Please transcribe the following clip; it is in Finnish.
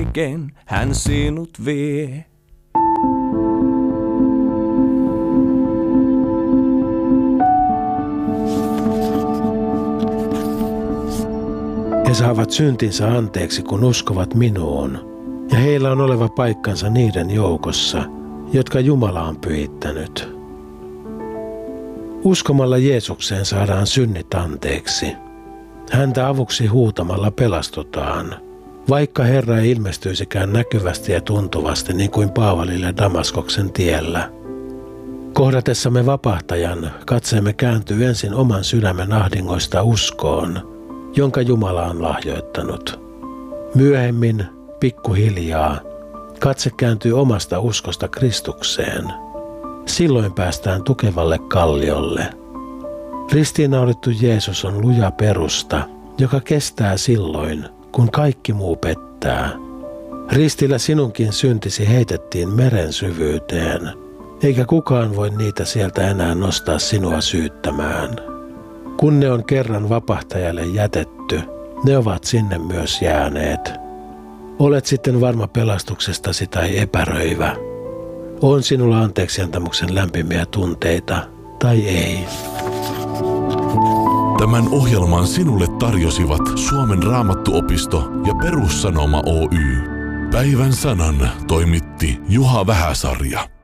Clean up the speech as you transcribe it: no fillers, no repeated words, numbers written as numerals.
kaiken hän sinut vie. He saavat syntinsä anteeksi, kun uskovat minuun, ja heillä on oleva paikkansa niiden joukossa, jotka Jumala on pyhittänyt. Uskomalla Jeesukseen saadaan synnit anteeksi. Häntä avuksi huutamalla pelastutaan, vaikka Herra ei ilmestyisikään näkyvästi ja tuntuvasti niin kuin Paavalille Damaskoksen tiellä. Kohdatessamme vapahtajan katseemme kääntyy ensin oman sydämen ahdingoista uskoon, jonka Jumala on lahjoittanut. Myöhemmin, pikkuhiljaa, katse kääntyy omasta uskosta Kristukseen. Silloin päästään tukevalle kalliolle. Ristiinnaulittu Jeesus on luja perusta, joka kestää silloin, kun kaikki muu pettää. Ristillä sinunkin syntisi heitettiin meren syvyyteen, eikä kukaan voi niitä sieltä enää nostaa sinua syyttämään. Kun ne on kerran vapahtajalle jätetty, ne ovat sinne myös jääneet. Olet sitten varma pelastuksestasi tai epäröivä. On sinulla anteeksiantamuksen lämpimiä tunteita tai ei. Tämän ohjelman sinulle tarjosivat Suomen Raamattuopisto ja Perussanoma Oy. Päivän sanan toimitti Juha Vähäsarja.